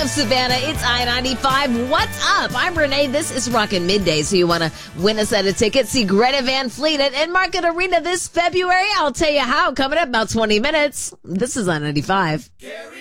of Savannah. It's I-95. What's up? I'm Renee. This is Rockin' Midday. So you want to win a set of tickets? See Greta Van Fleet at Enmarket Arena this February. I'll tell you how. Coming up about 20 minutes. This is I-95.